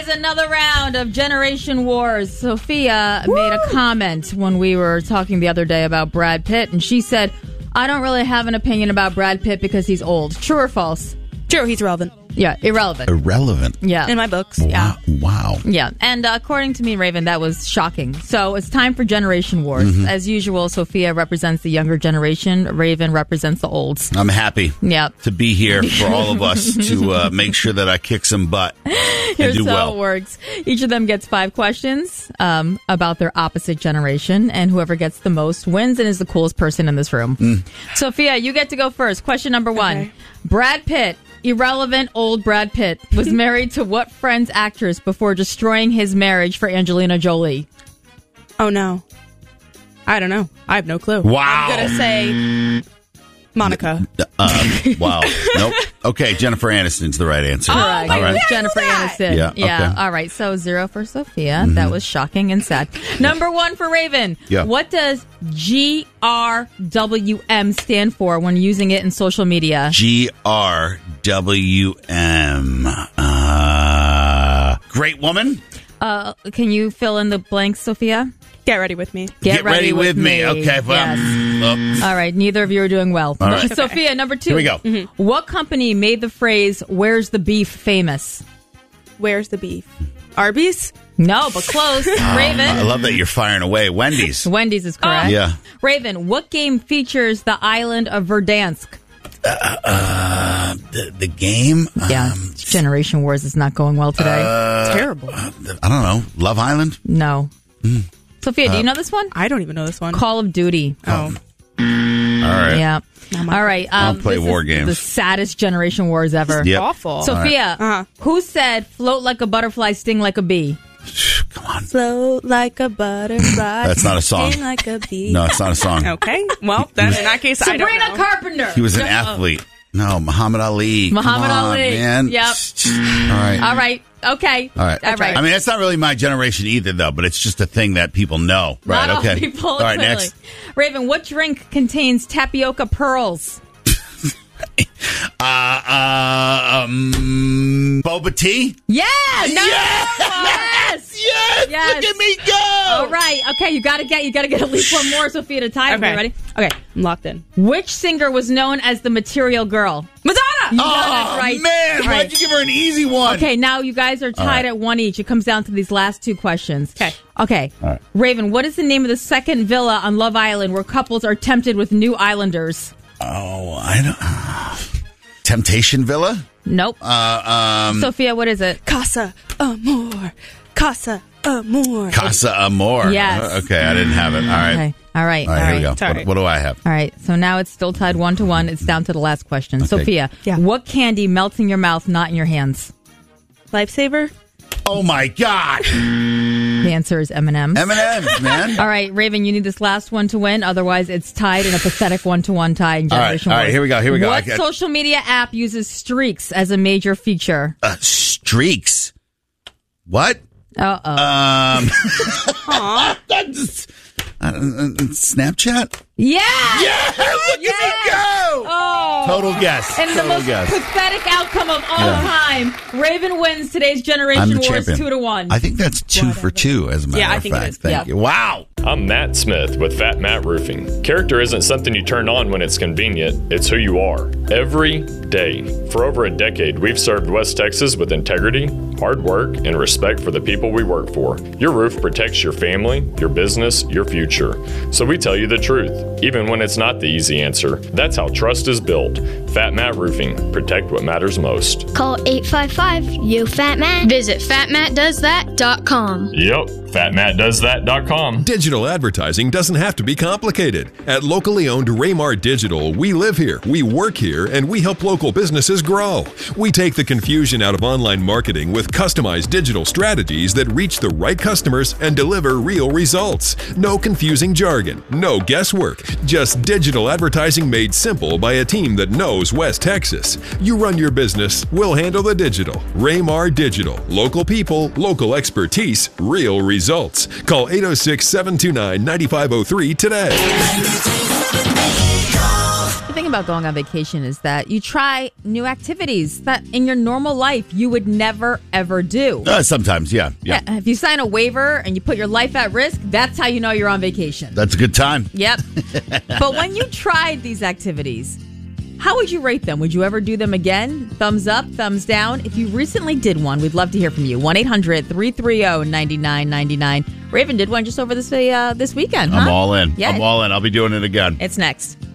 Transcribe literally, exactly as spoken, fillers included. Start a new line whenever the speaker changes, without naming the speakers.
is another round of Generation Wars. Sophia Woo! made a comment when we were talking the other day about Brad Pitt, and she said, I don't really have an opinion about Brad Pitt because he's old. True or false?
True, he's relevant.
Yeah, irrelevant.
Irrelevant.
Yeah.
In my books.
Wow.
Yeah.
Wow.
Yeah. And uh, according to me, Raven, that was shocking. So it's time for Generation Wars. Mm-hmm. As usual, Sophia represents the younger generation. Raven represents the olds.
I'm happy
yeah.
to be here for all of us to uh, make sure that I kick some butt and
Here's
do
how
well.
it works. Each of them gets five questions um, about their opposite generation, and whoever gets the most wins and is the coolest person in this room. Mm. Sophia, you get to go first. Question number one. Okay. Brad Pitt. Irrelevant old Brad Pitt was married to what Friends actress before destroying his marriage for Angelina Jolie?
Oh, no. I don't know. I have no clue.
Wow.
I'm going to say Monica.
Um, wow. Nope. Okay, Jennifer Aniston's the right answer.
Oh, Correct.
All right.
Jennifer Aniston.
Yeah,
yeah.
okay.
All right. So zero for Sophia. Mm-hmm. That was shocking and sad. Number one for Raven.
Yeah.
What does G R W M stand for when using it in social media?
G R W M. Uh, great woman.
Uh, can you fill in the blanks, Sophia?
Get ready with me.
Get,
Get ready, ready with, with me. me. Okay. Well,
yes. All right. Neither of you are doing well.
All right.
Sophia, number two.
Here we go.
Mm-hmm. What company made the phrase, where's the beef, famous?
Where's the beef? Arby's?
No, but close. Raven.
I love that you're firing away. Wendy's.
Wendy's is correct.
Uh, yeah.
Raven, what game features the island of Verdansk?
Uh, uh, the, the game?
Yeah.
Um,
Generation Wars is not going well today.
Uh,
it's terrible.
Uh, I don't know. Love Island?
No. Mm. Sophia, do you know this one?
I don't even know this one.
Call of Duty.
Oh.
All right.
Yeah. All right. Um,
I'll play
this
war
is
games.
The saddest Generation Wars ever.
Yep.
Awful.
Sophia,
right. uh-huh.
who said float like a butterfly, sting like a bee?
Come on.
Float like a butterfly.
That's not a song.
Sting like a bee.
No, it's not a song.
Okay. Well, then in that case,
Sabrina
I don't know.
Carpenter.
He was an athlete. No, Muhammad Ali.
Muhammad
Come on,
Ali.
Man.
Yep.
All right.
All right. Okay.
All right.
All right.
I mean, that's not really my generation either, though, but it's just a thing that people know. Right.
Not
okay.
all people,
all right.
clearly.
Next.
Raven, what drink contains tapioca pearls?
uh, uh, um, boba tea?
Yeah. No.
Yes.
Yes.
Yes.
Yes.
Look at me go.
All right. Okay. You got to get. You got to get at least one more, Sophia, to tie.
Okay.
You ready? Okay.
I'm locked in.
Which singer was known as the Material Girl?
Madonna.
You
oh
got it right.
man!
All
Why'd
right.
you give her an easy one?
Okay. Now you guys are tied
right.
at one each. It comes down to these last two questions.
Okay.
Okay.
All right.
Raven, what is the name of the second villa on Love Island where couples are tempted with new islanders?
Oh, I don't. Uh, Temptation Villa?
Nope.
Uh, um,
Sophia, what is it?
Casa Amor. Casa Amor.
Casa Amor.
Yes.
Uh, okay, I didn't have it. All right.
Okay. All right.
All right, here we go.
Sorry.
What, what do I have?
All right. So now it's still tied one to one. It's down to the last question.
Okay.
Sophia,
Yeah.
what candy melts in your mouth, not in your hands?
Lifesaver.
Oh my God!
The answer is M and M's.
M and M's, man.
All right, Raven, you need this last one to win. Otherwise, it's tied in a pathetic one-to-one tie in
All right,
Generation
all right,
Wars.
here we go, here we go.
What
I got-
social media app uses streaks as a major feature?
Uh, streaks. What?
Uh-oh.
Um. That's, uh, Snapchat?
Yeah!
Yeah! Look
Yes!
at me go!
Oh.
Total guess.
And the
Total
most
guess.
pathetic outcome of all
Yeah.
time. Raven wins today's
I'm
Generation
the
Wars
champion.
two to one.
I think that's two
Whatever.
for two, as a matter
Yeah, I
of
think it
fact.
is.
Thank
Yeah.
you. Wow.
I'm Matt Smith with Fat Matt Roofing. Character isn't something you turn on when it's convenient, it's who you are. Every day. For over a decade, we've served West Texas with integrity, hard work, and respect for the people we work for. Your roof protects your family, your business, your future. So we tell you the truth, even when it's not the easy answer. That's how trust is built. Fat Matt Roofing. Protect what matters most.
Call eight five five, you fat man. Visit fat matt does that dot com.
Yep, fat matt does that dot com.
Digital advertising doesn't have to be complicated. At locally owned Raymar Digital, we live here, we work here, and we help local businesses grow. We take the confusion out of online marketing with customized digital strategies that reach the right customers and deliver real results. No confusing jargon, no guesswork, just digital advertising made simple by a team that knows West Texas. You run your business, we'll handle the digital. Raymar Digital. Local people, local expertise, real results. Call eight oh six, seven two nine, nine five oh three today.
The thing about going on vacation is that you try new activities that in your normal life you would never, ever do.
Uh, sometimes, yeah, yeah.
Yeah, if you sign a waiver and you put your life at risk, that's how you know you're on vacation.
That's a good time.
Yep. But when you tried these activities, how would you rate them? Would you ever do them again? Thumbs up, thumbs down? If you recently did one, we'd love to hear from you. one eight hundred three three zero nine nine nine nine. Raven did one just over this uh, this weekend, huh?
I'm all in.
Yeah.
I'm all in. I'll be doing it again.
It's next.